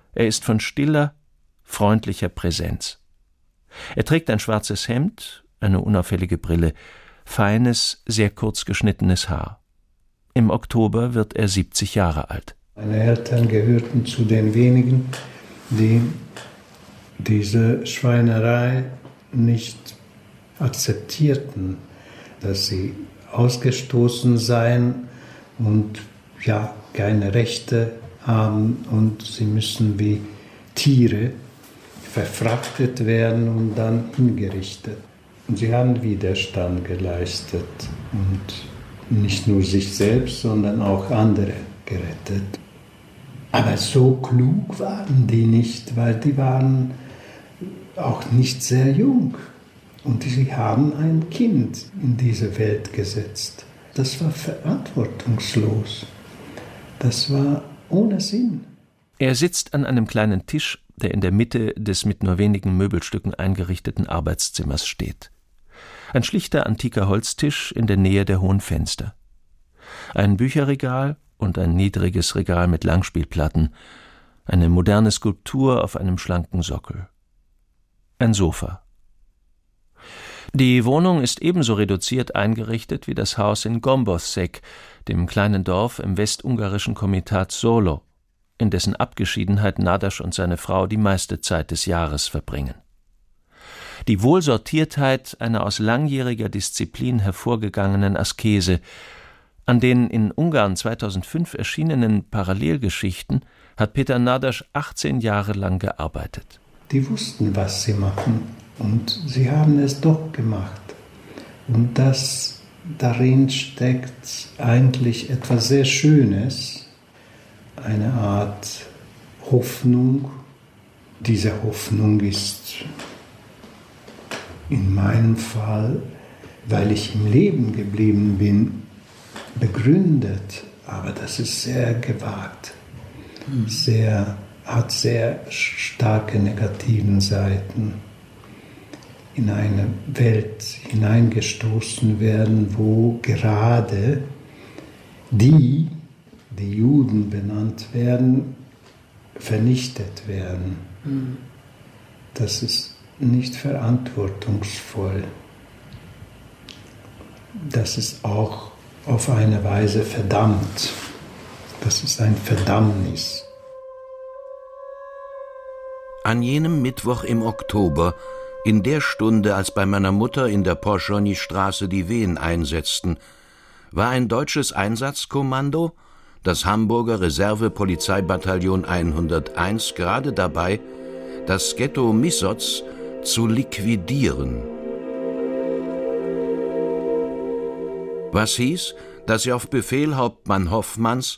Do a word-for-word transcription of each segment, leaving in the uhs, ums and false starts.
Er ist von stiller, freundlicher Präsenz. Er trägt ein schwarzes Hemd, eine unauffällige Brille, feines, sehr kurz geschnittenes Haar. Im Oktober wird er siebzig Jahre alt. Meine Eltern gehörten zu den wenigen, die diese Schweinerei nicht akzeptierten, dass sie ausgestoßen seien und ja keine Rechte haben und sie müssen wie Tiere verfrachtet werden und dann hingerichtet. Und sie haben Widerstand geleistet und nicht nur sich selbst, sondern auch andere gerettet. Aber so klug waren die nicht, weil die waren auch nicht sehr jung. Und sie haben ein Kind in diese Welt gesetzt. Das war verantwortungslos. Das war ohne Sinn. Er sitzt an einem kleinen Tisch, der in der Mitte des mit nur wenigen Möbelstücken eingerichteten Arbeitszimmers steht. Ein schlichter antiker Holztisch in der Nähe der hohen Fenster. Ein Bücherregal und ein niedriges Regal mit Langspielplatten, eine moderne Skulptur auf einem schlanken Sockel. Ein Sofa. Die Wohnung ist ebenso reduziert eingerichtet wie das Haus in Gomboszeg, dem kleinen Dorf im westungarischen Komitat Solo, in dessen Abgeschiedenheit Nadaš und seine Frau die meiste Zeit des Jahres verbringen. Die Wohlsortiertheit einer aus langjähriger Disziplin hervorgegangenen Askese, an den in Ungarn zweitausendfünf erschienenen Parallelgeschichten hat Péter Nadaš achtzehn Jahre lang gearbeitet. Die wussten, was sie machen, und sie haben es doch gemacht. Und das darin steckt eigentlich etwas sehr Schönes, eine Art Hoffnung. Diese Hoffnung ist in meinem Fall, weil ich im Leben geblieben bin, begründet, aber das ist sehr gewagt, sehr, hat sehr starke negativen Seiten. In eine Welt hineingestoßen werden, wo gerade die, die Juden benannt werden, vernichtet werden. Mhm. Das ist nicht verantwortungsvoll. Das ist auch auf eine Weise verdammt. Das ist ein Verdammnis. An jenem Mittwoch im Oktober, in der Stunde, als bei meiner Mutter in der Porzsonyi-Straße die Wehen einsetzten, war ein deutsches Einsatzkommando, das Hamburger Reserve-Polizeibataillon hunderteins, gerade dabei, das Ghetto Missoz zu liquidieren. Was hieß, dass sie auf Befehl Hauptmann Hoffmanns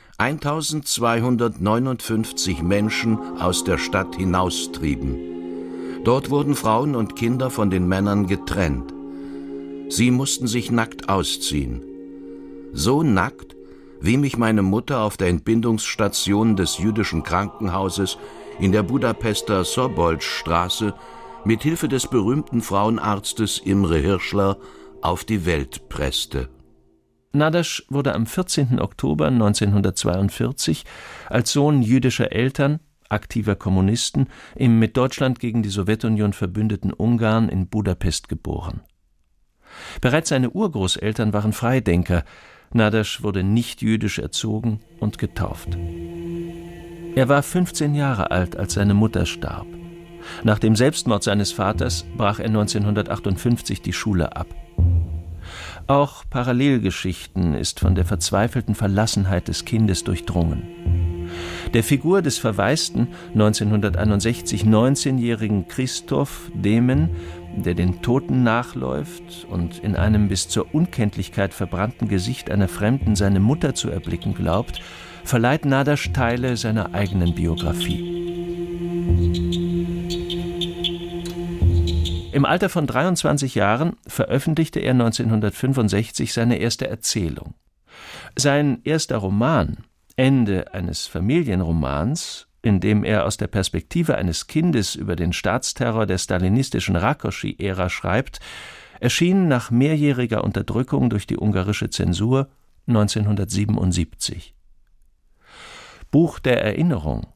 eintausendzweihundertneunundfünfzig Menschen aus der Stadt hinaustrieben. Dort wurden Frauen und Kinder von den Männern getrennt. Sie mussten sich nackt ausziehen. So nackt, wie mich meine Mutter auf der Entbindungsstation des jüdischen Krankenhauses in der Budapester Szabolcs-Straße mit Hilfe des berühmten Frauenarztes Imre Hirschler auf die Welt presste. Nadaš wurde am vierzehnten Oktober neunzehnhundertzweiundvierzig als Sohn jüdischer Eltern, aktiver Kommunisten, im mit Deutschland gegen die Sowjetunion verbündeten Ungarn in Budapest geboren. Bereits seine Urgroßeltern waren Freidenker. Nadaš wurde nicht jüdisch erzogen und getauft. Er war fünfzehn Jahre alt, als seine Mutter starb. Nach dem Selbstmord seines Vaters brach er neunzehnhundertachtundfünfzig die Schule ab. Auch Parallelgeschichten ist von der verzweifelten Verlassenheit des Kindes durchdrungen. Der Figur des verwaisten, neunzehnhunderteinundsechzig neunzehnjährigen Christoph Demen, der den Toten nachläuft und in einem bis zur Unkenntlichkeit verbrannten Gesicht einer Fremden seine Mutter zu erblicken glaubt, verleiht Nadaš Teile seiner eigenen Biografie. Im Alter von dreiundzwanzig Jahren veröffentlichte er neunzehnhundertfünfundsechzig seine erste Erzählung. Sein erster Roman, Ende eines Familienromans, in dem er aus der Perspektive eines Kindes über den Staatsterror der stalinistischen Rákosi-Ära schreibt, erschien nach mehrjähriger Unterdrückung durch die ungarische Zensur neunzehnhundertsiebenundsiebzig. Buch der Erinnerung